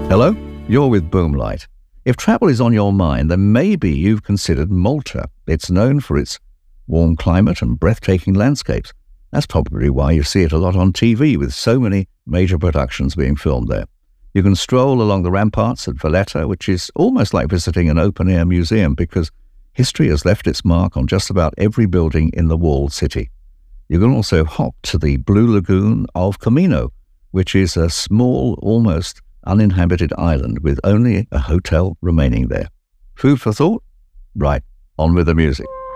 Hello, you're with Boomlight. If travel is on your mind, then maybe you've considered Malta. It's known for its warm climate and breathtaking landscapes. That's probably why you see it a lot on TV, with so many major productions being filmed there. You can stroll along the ramparts at Valletta, which is almost like visiting an open-air museum because history has left its mark on just about every building in the walled city. You can also hop to the Blue Lagoon of Comino, which is a small, almost uninhabited island with only a hotel remaining there. Food for thought? Right, on with the music.